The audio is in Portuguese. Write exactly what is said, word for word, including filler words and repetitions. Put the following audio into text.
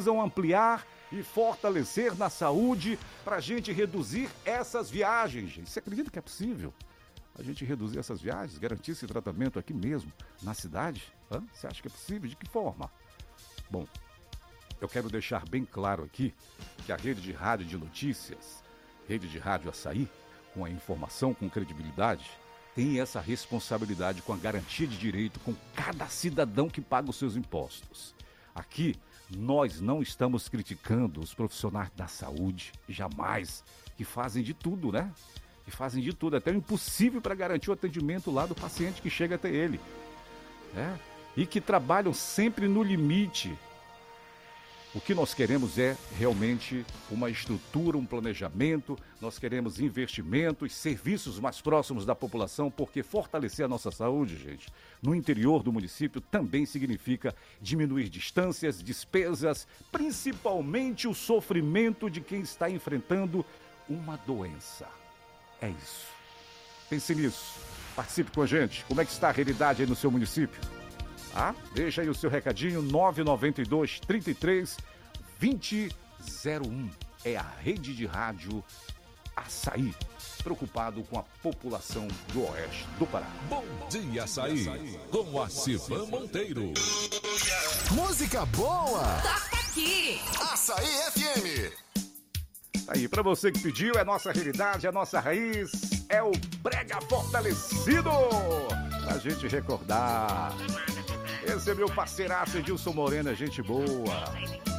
precisam ampliar e fortalecer na saúde para a gente reduzir essas viagens. Gente. Você acredita que é possível a gente reduzir essas viagens, garantir esse tratamento aqui mesmo, na cidade? Hã? Você acha que é possível? De que forma? Bom, eu quero deixar bem claro aqui que a rede de rádio de notícias, rede de rádio Açaí, com a informação, com credibilidade, tem essa responsabilidade com a garantia de direito com cada cidadão que paga os seus impostos. Aqui, nós não estamos criticando os profissionais da saúde, jamais, que fazem de tudo, né? Que fazem de tudo, até o impossível para garantir o atendimento lá do paciente que chega até ele, né? E que trabalham sempre no limite. O que nós queremos é realmente uma estrutura, um planejamento, nós queremos investimentos, serviços mais próximos da população, porque fortalecer a nossa saúde, gente, no interior do município também significa diminuir distâncias, despesas, principalmente o sofrimento de quem está enfrentando uma doença. É isso. Pense nisso. Participe com a gente. Como é que está a realidade aí no seu município? Ah, deixa aí o seu recadinho, nove nove dois, trinta e três, vinte zero um. É a rede de rádio Açaí, preocupado com a população do oeste do Pará. Bom dia, Açaí, com a Civan Monteiro. Música boa! Toca aqui! Açaí F M. Tá aí, pra você que pediu, é nossa realidade, é nossa raiz, é o Brega Fortalecido, pra gente recordar. Esse é meu parceiraço Edilson Moreno, é gente boa.